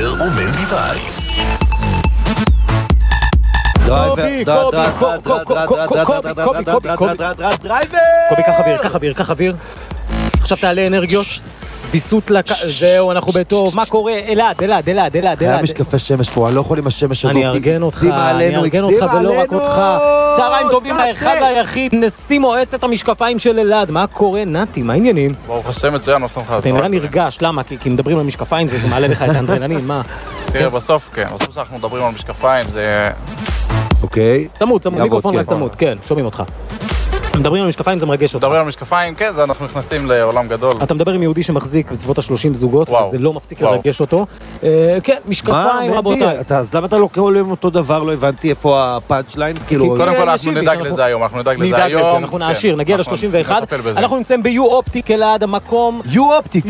דרייבר ומנדי וייס. קובי, קח אוויר. עכשיו תעלה אנרגיות, ביסות זהו, אנחנו בטוב, מה קורה? אלעד. היה משקפי שמש פה, אני לא יכול עם השמש הזאת. אני ארגן אותך ולא רק אותך. צהריים טובים לאחד היחיד, נשיא מועצת המשקפיים של אלעד. מה קורה, נתי? מה העניינים? ברוך השם מצוין, לא שלומך. אתה נראה נרגש, למה? כי מדברים על משקפיים, זה מעלה לך את האנדרנלין, מה? תראה, בסוף שאנחנו מדברים על משקפיים, זה... אוקיי. צמוד, מיקרופון רק צמוד, כן, שומעים אותך. מדברים על משקפיים, זה מרגש אותך. מדברים על משקפיים, כן, אנחנו נכנסים לעולם גדול. אתה מדבר עם יהודי שמחזיק בסביבות ה-30 זוגות, וזה לא מפסיק לרגש אותו. כן, משקפיים, רבותיי. אז למה אתה לא קורא להם אותו דבר? לא הבנתי איפה הפאנץ' ליין, כאילו... קודם כל אנחנו נדאג לזה היום, אנחנו נעשיר, נגיע ל-31. אנחנו נמצאים ב-U-Optic, אלעד, המקום... U-Optic,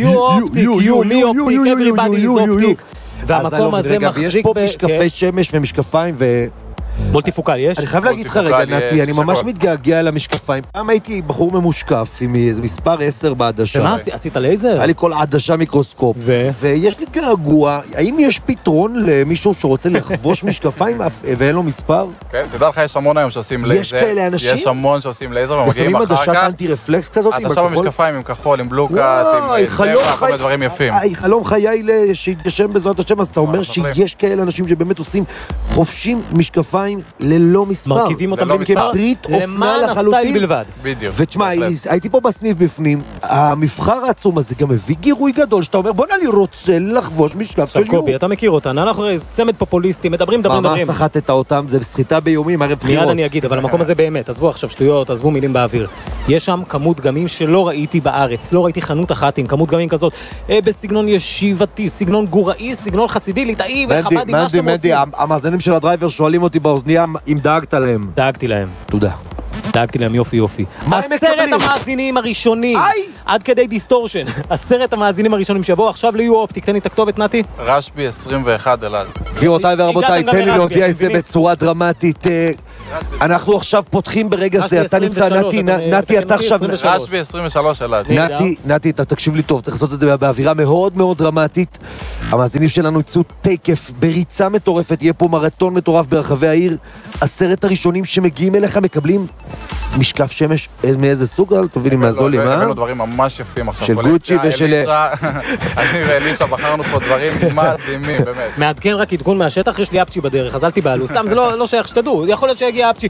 everybody is Optic. והמקום הזה מחזיק... יש פה משקפי שמש ומשקפיים ו... מולטיפוקל יש? אני חייב להגיד לך רגע, נתי, אני ממש מתגעגע על המשקפיים. פעם הייתי בחור ממושקף עם מספר 10 בעדשה. ומה, עשית לייזר? היה לי כל עדשה מיקרוסקופ. ויש לי געגוע, האם יש פתרון למישהו שרוצה לחבוש משקפיים ואין לו מספר? כן, תדע לך, יש המון היום שעושים לייזר. יש כאלה אנשים? יש המון שעושים לייזר ומגיעים אחר כך. ושמים עדשת אנטי-רפלקס כזאת? עדשה במשקפיים עם כחול, עם בלוקאט, עם צבע, כל מיני דברים יפים. חלום חיי שיתגשם בעזרת השם, אז אתה אומר שיש כאלה אנשים שבאמת עושים חופשים משקפיים ללא מספר. מרכיבים אותם במספר, למען הסטייל בלבד. בדיוק. ותשמע, הייתי פה בסניף בפנים, המבחר העצום הזה גם מביא גירוי גדול, שאתה אומר, בוא אני רוצה לחבוש משקף של יו. קובי, אתה מכיר אותנו, אנחנו צמד פופוליסטי, מדברים. מה סחטת אותם? זה סחיטה באיומים, ערב בחירות. מיד אני אגיד, אבל המקום הזה באמת, עזבו עכשיו שטויות, עזבו מילים באוויר. יש שם כמות גמים שלא ראיתי בארץ, לא ראיתי חנות אחת עם כמות גמים כזאת, בסגנון ישיבתי, סגנון גוראי, סגנון חסידי, ליטאי וחבדי, מה שאתם רוצים. המאזינים של הדרייבר שואלים אותי באוזניה אם דאגת להם. דאגתי להם. תודה. דאגתי להם יופי. 10 המאזינים הראשונים, עד כדי דיסטורשן, 10 המאזינים הראשונים שבואו עכשיו ל-U-Optic, תן לי את הכתובת, נתי. רשבי 21 אלעד. גבירותיי ורבותיי, תן לי להודיע את זה בצורה דרמטית. אנחנו עכשיו פותחים ברגע זה, אתה נמצא, נתי, אתה עכשיו... רשבי 23 אלעד. נתי, אתה תקשיב לי טוב, צריך לעשות את זה באווירה מאוד מאוד דרמטית. המאזינים שלנו יצאו תקף, בריצה מטורפת, יהיה פה מרתון מטורף ברחבי העיר. 10 הראשונים שמגיעים אליך מקבלים משקף שמש, מאיזה סוג? תוביל לי מהזולים, הבאנו דברים ממש יפים עכשיו. של גוצ'י ושל... אני ואלישה בחרנו פה דברים מדהימים, באמת. מעדכן רק עדכון מהשטח, יש לי אפצ'י בדרך, אז אל תיבהלו. סתם, זה לא שייך שתדעו, יכול להיות שיגיע אפצ'י.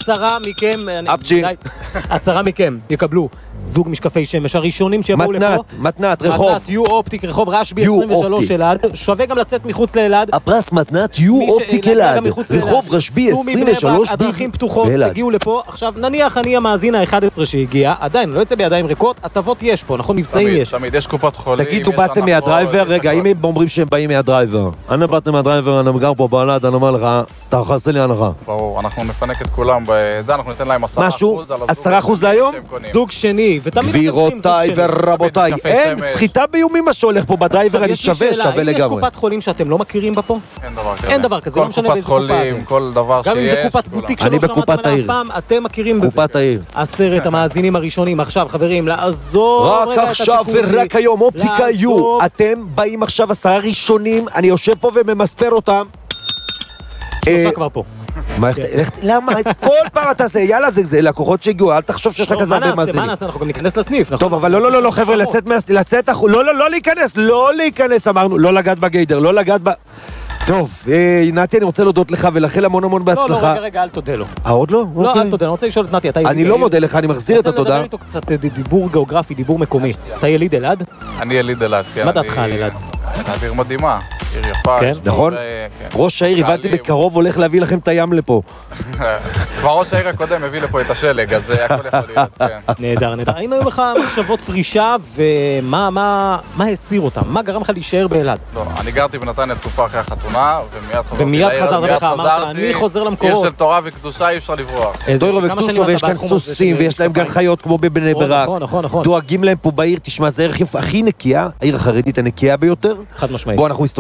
10 מכם יקבלו זוג משקפי שמש, הראשונים שיבואו לפה. מתנת, רחוב. מתנת, U-Optic, רחוב רשבי 23 אלעד. שווה גם לצאת מחוץ לאלעד. הפרס מתנת U-Optic אלעד. רחוב רשבי 23 הדרכים פתוחות, הגיעו לפה. עכשיו, נניח אני המאזין ה-11 שהגיע, עדיין, לא יוצא בידיים ריקות, הטבות יש פה, נכון? מבצעים יש. תמיד, יש קופת חולים. תגידו, באתם מהדרייבר? רגע, אם הם אומרים שהם באים מהדרייבר. אני באתם מהדרייבר, אני גר פה באלעד, אני אומר לך, אתה חסר לי הנחה. ברור, אנחנו נפנק את כולם בזה, אנחנו ניתן להם 10%. משהו? 10% להיום? זוג שני, גבירותיי ורבותיי, אין סחיטה באיומים מה שהולך פה בדרייבר, אני שווה לגמרי. יש קופת חולים שאתם לא מכירים בה פה? אין דבר כזה, לא משנה באיזה קופה אתם. כל דבר שיש. גם אם זה קופת בוטיק שלא שמעתם עליה פעם, אתם מכירים בזה. קופת העיר. 10 המאזינים הראשונים, עכשיו חברים, לעזור רק עכשיו ורק היום, אופטיקה יו, אתם באים עכשיו 10 ראשונים, אני יושב פה וממספר אותם. 3 כבר פה. למה? כל פעם אתה עושה, יאללה, זה לקוחות שהגיעו, אל תחשוב שיש לך כזה הרבה מאזינים. מה נעשה? אנחנו גם ניכנס לסניף. טוב, אבל לא, חבר'ה, לצאת, לא להיכנס, אמרנו, לא לגעת בגיידר, לא לגעת ב... טוב, נתי, אני רוצה להודות לך ולאחל המון בהצלחה. לא, רגע, אל תודה לו. עוד לא? לא, אל תודה, אני רוצה לשאול את נתי, אתה יליד... אני לא מודה לך, אני מחזיר את התודה. אני רוצה לדבר איתו קצת דיבור גיאוגרפי, דיבור מקומי. אתה יליד אלעד? אני יליד אלעד, כן. מה דעתך על אלעד? עיר מדהימה, עיר יפה. נכון? ראש העיר, הבנתי בקרוב הולך להביא לכם את הים לפה. כבר ראש העיר הקודם הביא לפה את השלג, אז הכל יכול להיות, כן. נהדר. האם היו לך מחשבות פרישה, ומה הסיר אותם? מה גרם לך להישאר באלעד? לא, אני גרתי בנתניה תקופה אחרי החתונה, ומיד חזרת לך, אמרת, אני חוזר למקורות. עיר של תורה וקדושה, אי אפשר לברוח. תורה וקדושה, ויש כאן סוסים, ויש להם גן חיות כמו בבני ברק. נכון. דואגים להם פה בעיר, תשמע, זה העיר הכי נקייה, העיר החרדית הנקייה ביותר. חד משמעית. בוא, אנחנו מסתובבים כל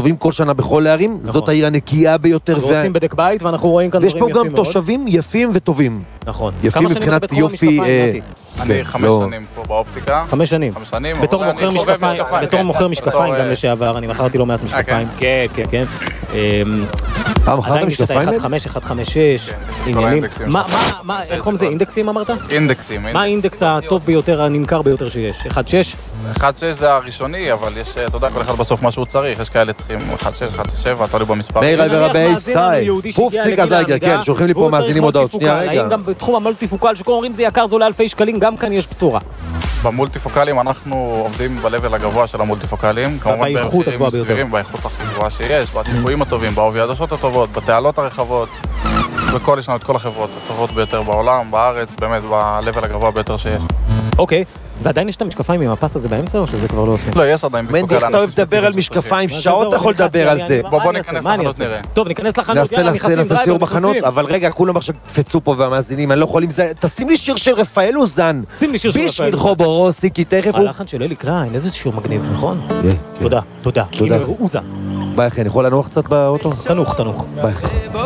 השנה בכל הערים, נכון. זאת העיר הנקייה ביותר. אנחנו עושים בדק בית ואנחנו רואים כאן ויש דברים פה יפים גם מאוד. תושבים יפים וטובים. נכון. יפים כמה שנים מבחינת אתה בתחום יופי, המשקפיים, נתי? אני 5 לא. שנים פה באופטיקה. 5 שנים. 5 שנים. בתור אבל מוכר אני חובב משקפיים, בתור כן. מוכר משקפיים בתור, גם לשעבר, אני מכרתי לא מעט משקפיים. כן, כן, כן. מכרת עדיין יש את משקפיים? ה-1.5, 1.56, עניינים. האינדקסים מה, איך קוראים לזה? אינדקסים אמרת? אינדקסים. מה האינדקס הטוב ביותר, הנמכר ביותר שיש? 1.6? 1.6 זה הראשוני, אבל יש, אתה יודע, כל אחד בסוף מה שהוא צריך. יש כאלה צריכים 1.6, 1.7, תלוי במספר. מאיר נניח אייבר מאזין אבי לנו סי, יהודי פוף שהגיע ציקה לגיל זייגר, העמידה, כן, שולחים לי פה והוא צריך מאזינים הודעות. שנייה, מולטיפוקל. רגע. האם גם בתחום המולטיפוקל, שכל אומרים זה יקר, זה עולה אלפי שקלים, גם כאן יש בשורה. במולטיפוקלים אנחנו עובדים ב-level הגבוה של המולטיפוקלים. כמובן באיכות במחירים הגבוהה ביותר. סבירים, באיכות הכי גבוהה שיש, בציפויים הטובים, בעובי העדשות הטובות, בתעלות הרחבות. יש לנו את כל החברות הטובות ביותר בעולם, בארץ, באמת ב-level הגבוה ביותר שיש. אוקיי, ועדיין יש את המשקפיים עם הפס הזה באמצע, או שזה כבר לא עושים? לא, יש עדיין מנדי, איך אתה אוהב לדבר על משקפיים, שעות אתה יכול לדבר על זה. בוא אני ניכנס אעשה? לחנות נראה. טוב, ניכנס לחנות, יאללה, נכנסים נעשה סיור דרייבר, בחנות, נכנסים. אבל רגע, כולם עכשיו קפצו פה והמאזינים, אני לא יכול עם זה, תשים לי שיר של רפאל אוזן. שים לי שיר של רפאל בשביל אוזן. חובורוסי, כי תכף הוא... הלחן של אלי קליין, איזה שיר מגניב, נכון? כן. תודה, תודה. תודה. הנה, אוזה. ביי אחי, אני יכול לנוח קצת באוטו? תנוח, תנוח. ביי אחי.